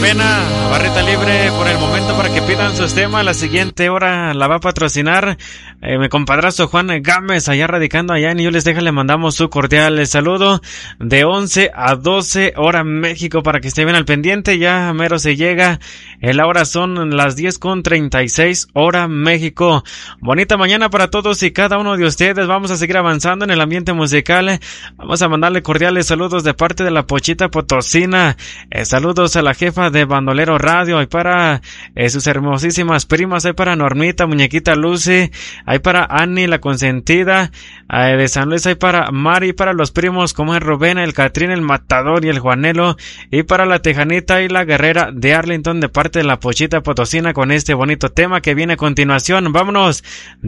Verbena, barrita libre por el momento para que pidan sus temas. La siguiente hora la va a patrocinar mi compadrazo Juan Gámez, allá radicando allá en Yules. Le mandamos su cordial saludo de 11 a 12 hora México para que esté bien al pendiente. Ya mero se llega. La hora son las 10:36 hora México. Bonita mañana para todos y cada uno de ustedes. Vamos a seguir avanzando en el ambiente musical. Vamos a mandarle cordiales saludos de parte de la Pochita Potosina. Saludos a la jefa de Bandolero Radio. Hay para sus hermosísimas primas. Hay para Normita, Muñequita Lucy. Hay para Annie, la consentida de San Luis. Hay para Mari, para los primos como es Rubén, el Catrín, el Matador y el Juanelo. Y para la Tejanita y la Guerrera de Arlington de parte de la Pochita Potosina con este bonito tema que viene a continuación. Vámonos.